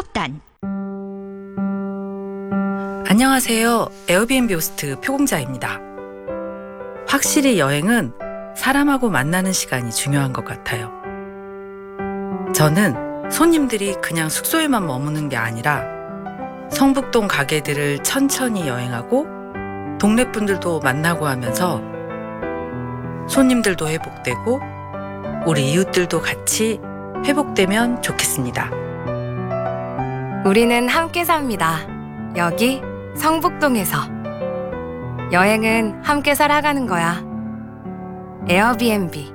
사업단. 안녕하세요. 에어비앤비 호스트 표공자입니다. 확실히 여행은 사람하고 만나는 시간이 중요한 것 같아요. 저는 손님들이 그냥 숙소에만 머무는 게 아니라 성북동 가게들을 천천히 여행하고 동네 분들도 만나고 하면서 손님들도 회복되고 우리 이웃들도 같이 회복되면 좋겠습니다. 우리는 함께 삽니다. 여기 성북동에서. 여행은 함께 살아가는 거야. 에어비앤비.